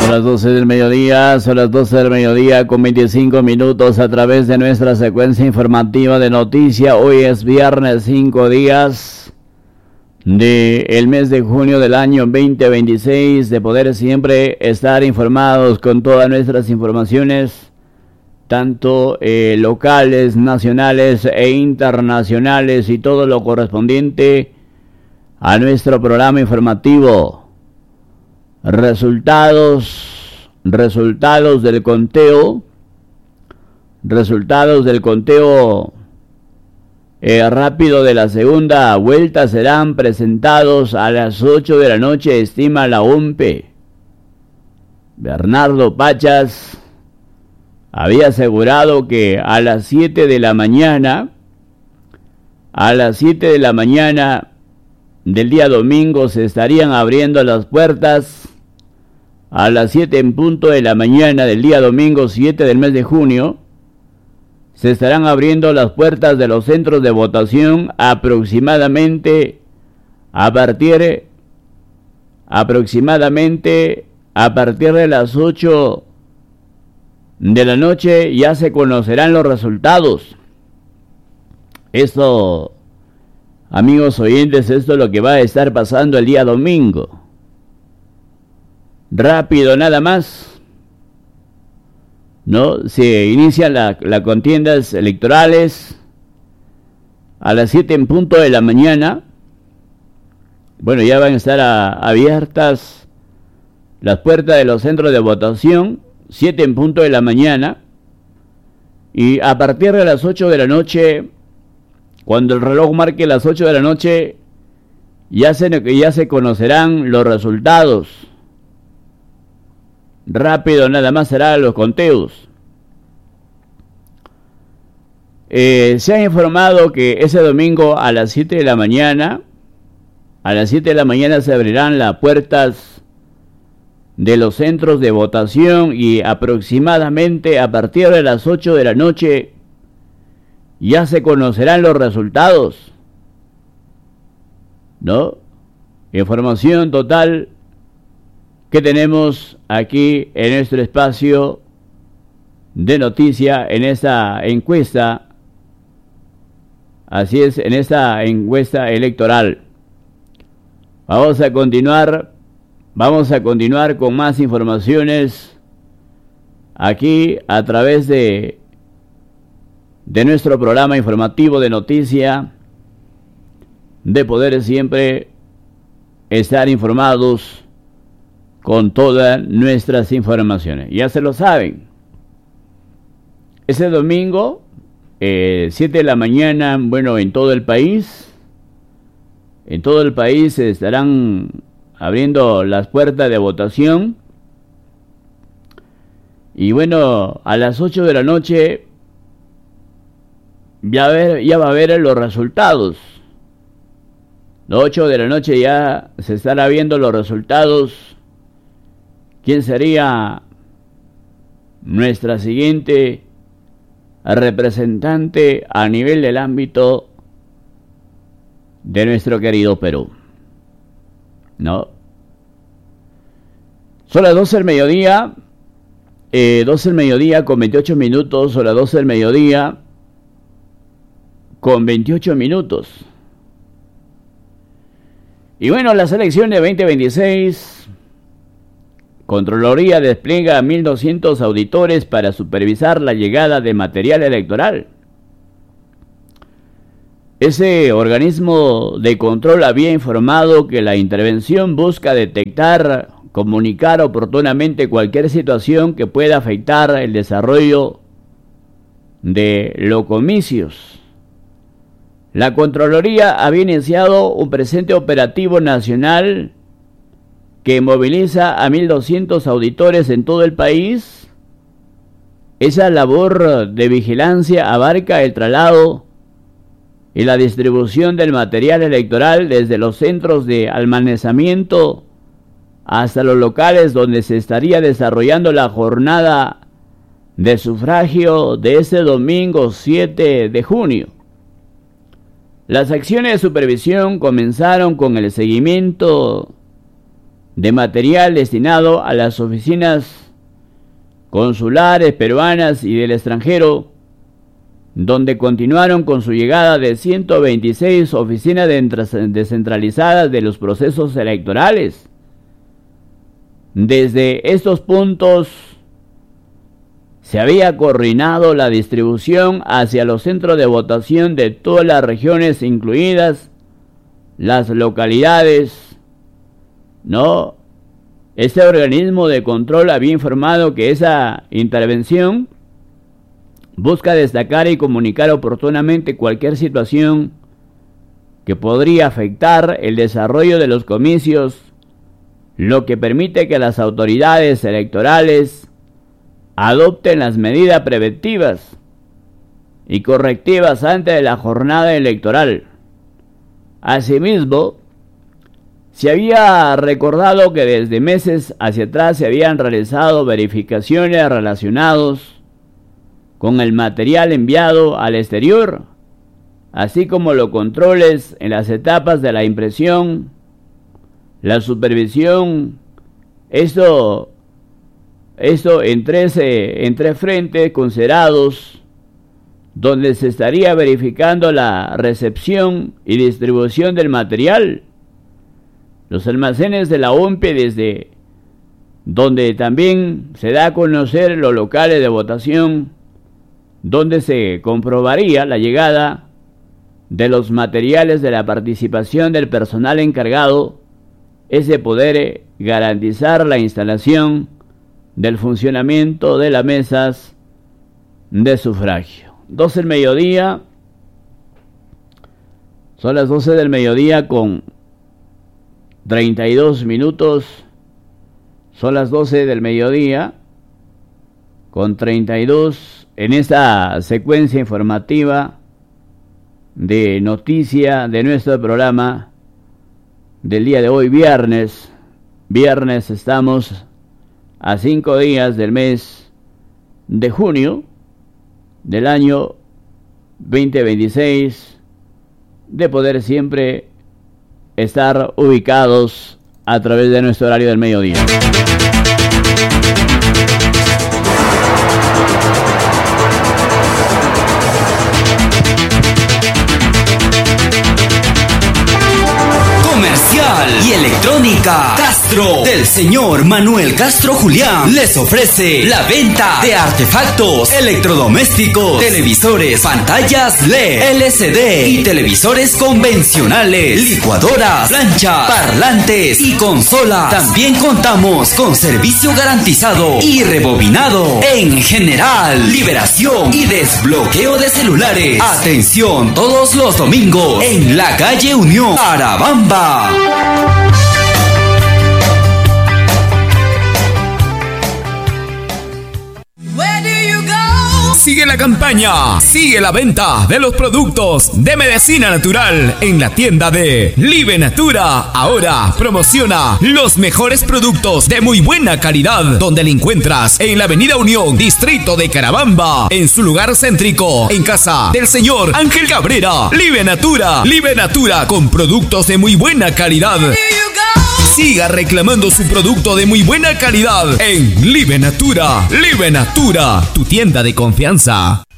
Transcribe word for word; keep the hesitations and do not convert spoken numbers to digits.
Son las doce del mediodía, son las doce del mediodía con veinticinco minutos a través de nuestra secuencia informativa de noticias. Hoy es viernes, cinco días del mes de junio del año veinte veintiséis, de poder siempre estar informados con todas nuestras informaciones, tanto eh, locales, nacionales e internacionales, y todo lo correspondiente a nuestro programa informativo. Resultados, resultados del conteo, resultados del conteo eh, rápido de la segunda vuelta serán presentados a las ocho de la noche, estima la O M P E. Bernardo Pachas había asegurado que a las siete de la mañana, a las siete de la mañana del día domingo se estarían abriendo las puertas. A las siete en punto de la mañana del día domingo siete del mes de junio, se estarán abriendo las puertas de los centros de votación aproximadamente a partir, aproximadamente a partir de las ocho de la noche. Ya se conocerán los resultados. Esto, amigos oyentes, esto es lo que va a estar pasando el día domingo. Rápido nada más, ¿no? Se inician las la contiendas electorales a las siete en punto de la mañana. Bueno, ya van a estar a, abiertas las puertas de los centros de votación, siete en punto de la mañana. Y a partir de las ocho de la noche, cuando el reloj marque las ocho de la noche, ya se, ya se conocerán los resultados. Rápido nada más serán los conteos. Eh, se ha informado que ese domingo a las siete de la mañana, a las siete de la mañana se abrirán las puertas de los centros de votación, y aproximadamente a partir de las ocho de la noche ya se conocerán los resultados, ¿no? Información total que tenemos aquí en nuestro espacio de noticia, en esta encuesta. Así es, en esta encuesta electoral. Vamos a continuar, vamos a continuar con más informaciones aquí a través de, de nuestro programa informativo de noticia, de poder siempre estar informados con todas nuestras informaciones. Ya se lo saben. Ese domingo, eh, siete de la mañana, bueno, en todo el país, en todo el país se estarán abriendo las puertas de votación. Y bueno, a las ocho de la noche ya, ver, ya va a haber los resultados. Las ocho de la noche ya se estarán viendo los resultados. ¿Quién sería nuestra siguiente representante a nivel del ámbito de nuestro querido Perú? ¿No? Son las doce del mediodía, eh, doce del mediodía con veintiocho minutos, son las doce del mediodía con veintiocho minutos. Y bueno, las elecciones veinte veintiséis... Contraloría despliega a mil doscientos auditores para supervisar la llegada de material electoral. Ese organismo de control había informado que la intervención busca detectar, comunicar oportunamente cualquier situación que pueda afectar el desarrollo de los comicios. La Contraloría había iniciado un presente operativo nacional que moviliza a mil doscientos auditores en todo el país. Esa labor de vigilancia abarca el traslado y la distribución del material electoral desde los centros de almacenamiento hasta los locales donde se estaría desarrollando la jornada de sufragio de este domingo siete de junio. Las acciones de supervisión comenzaron con el seguimiento de material destinado a las oficinas consulares peruanas y del extranjero, donde continuaron con su llegada de ciento veintiséis oficinas descentralizadas de los procesos electorales. Desde estos puntos se había coordinado la distribución hacia los centros de votación de todas las regiones, incluidas las localidades, ¿no? Este organismo de control había informado que esa intervención busca destacar y comunicar oportunamente cualquier situación que podría afectar el desarrollo de los comicios, lo que permite que las autoridades electorales adopten las medidas preventivas y correctivas antes de la jornada electoral. Asimismo, se había recordado que desde meses hacia atrás se habían realizado verificaciones relacionadas con el material enviado al exterior, así como los controles en las etapas de la impresión, la supervisión, esto, esto en, tres, eh, en tres frentes considerados, donde se estaría verificando la recepción y distribución del material, los almacenes de la O M P E, desde donde también se da a conocer los locales de votación, donde se comprobaría la llegada de los materiales de la participación del personal encargado, es de poder garantizar la instalación del funcionamiento de las mesas de sufragio. doce del mediodía, son las doce del mediodía con treinta y dos minutos, son las doce del mediodía con treinta y dos en esta secuencia informativa de noticia de nuestro programa del día de hoy, viernes. Viernes estamos a cinco días del mes de junio del año veinte veintiséis, de poder siempre estar ubicados a través de nuestro horario del mediodía. Comercial y electrónica Castro del señor Manuel Castro Julián les ofrece la venta de artefactos electrodomésticos, televisores, pantallas L E D, L C D y televisores convencionales, licuadoras, plancha, parlantes y consolas. También contamos con servicio garantizado y rebobinado en general, liberación y desbloqueo de celulares. Atención todos los domingos en la calle Unión, Arabamba. Sigue la campaña, sigue la venta de los productos de medicina natural en la tienda de Live Natura. Ahora promociona los mejores productos de muy buena calidad, donde le encuentras en la avenida Unión, distrito de Carabamba, en su lugar céntrico, en casa del señor Ángel Cabrera. Live Natura, Live Natura con productos de muy buena calidad. Siga reclamando su producto de muy buena calidad en Live Natura. Live Natura, tu tienda de confianza.